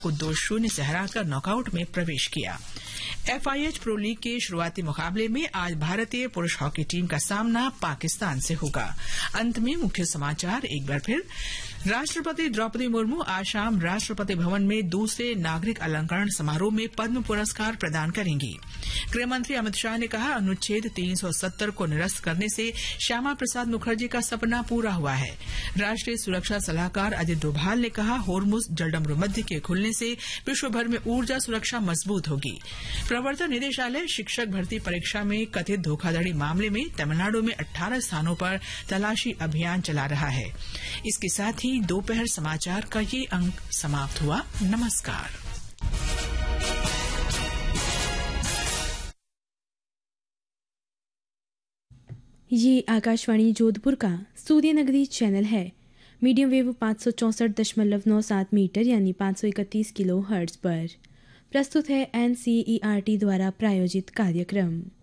को 2-0 से हराकर नॉकआउट में प्रवेश किया। FIH प्रो लीग के शुरुआती मुकाबले में आज भारतीय पुरुष हॉकी टीम का सामना पाकिस्तान से होगा। अंत में मुख्य समाचार एक बार फिर। राष्ट्रपति द्रौपदी मुर्मू आज शाम राष्ट्रपति भवन में दूसरे नागरिक अलंकरण समारोह में पद्म पुरस्कार प्रदान करेंगी। गृहमंत्री अमित शाह ने कहा, अनुच्छेद 370 को निरस्त करने से श्यामा प्रसाद मुखर्जी का सपना पूरा हुआ है। राष्ट्रीय सुरक्षा सलाहकार अजित डोभाल ने कहा, होर्मुज जलडमरू मध्य के खुलने से विश्व भर में ऊर्जा सुरक्षा मजबूत होगी। प्रवर्तन निदेशालय शिक्षक भर्ती परीक्षा में कथित धोखाधड़ी मामले में तमिलनाडु में 18 स्थानों पर तलाशी अभियान चला रहा है। इसके साथ ही दोपहर समाचार का ये अंक समाप्त हुआ। नमस्कार। ये आकाशवाणी जोधपुर का सूर्य नगरी चैनल है। मीडियम वेव 564.97 मीटर यानी 531 किलो हर्ट्ज पर प्रस्तुत है NCERT द्वारा प्रायोजित कार्यक्रम।